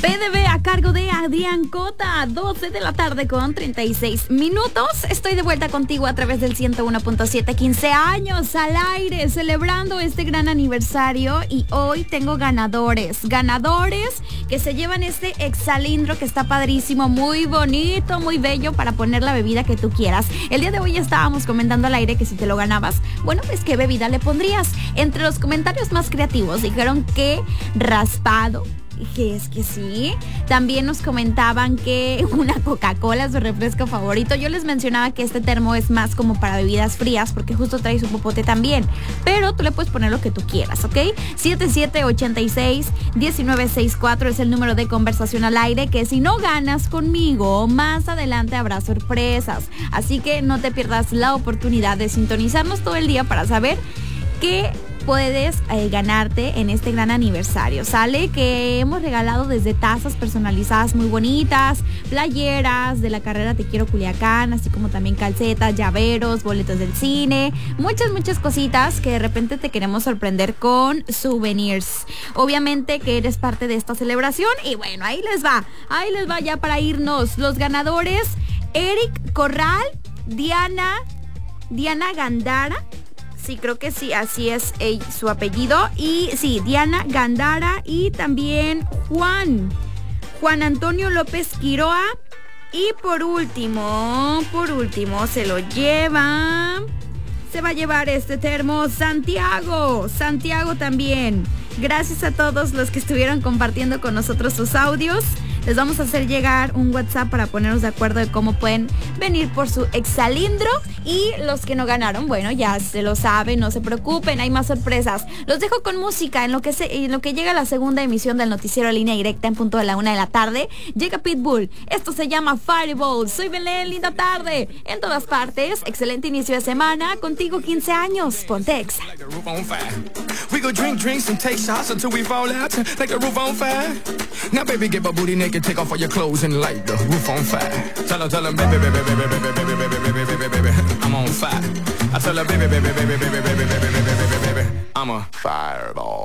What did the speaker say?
PDB a cargo de Adrián Cota, 12 de la tarde con 36 minutos. Estoy de vuelta contigo a través del 101.7, 15 años al aire, celebrando este gran aniversario. Y hoy tengo ganadores que se llevan este exalindro que está padrísimo, muy bonito, muy bello para poner la bebida que tú quieras. El día de hoy estábamos comentando al aire que si te lo ganabas, bueno, pues ¿qué bebida le pondrías? Entre los comentarios más creativos dijeron que raspado, que es que sí. También nos comentaban que una Coca-Cola es su refresco favorito. Yo les mencionaba que este termo es más como para bebidas frías porque justo trae su popote también, pero tú le puedes poner lo que tú quieras, ¿ok? 7786-1964 es el número de conversación al aire, que si no ganas conmigo, más adelante habrá sorpresas, así que no te pierdas la oportunidad de sintonizarnos todo el día para saber qué puedes ganarte en este gran aniversario. Sale que hemos regalado desde tazas personalizadas muy bonitas, playeras de la carrera Te Quiero Culiacán, así como también calcetas, llaveros, boletos del cine, muchas cositas que de repente te queremos sorprender con souvenirs. Obviamente que eres parte de esta celebración y bueno, ahí les va ya para irnos. Los ganadores: Eric Corral, Diana Gandara. Sí, creo que sí, así es su apellido. Y sí, Diana Gandara y también Juan Antonio López Quiroa. Y por último, se va a llevar este termo Santiago también. Gracias a todos los que estuvieron compartiendo con nosotros sus audios. Les vamos a hacer llegar un WhatsApp para ponernos de acuerdo de cómo pueden venir por su exalindro. Y los que no ganaron, bueno, ya se lo saben, no se preocupen, hay más sorpresas. Los dejo con música en lo que llega la segunda emisión del noticiero Línea Directa en punto de la 1 de la tarde. Llega Pitbull, esto se llama Fireball. Soy Belén, linda tarde en todas partes, excelente inicio de semana, contigo 15 años, ponte Exa. We go drink drinks and take shots until we fall out like the roof on fire. Now baby, get my booty naked, take off all your clothes and light the roof on fire. Tell her, baby, I'm on fire. I tell her, baby, I'm a fireball.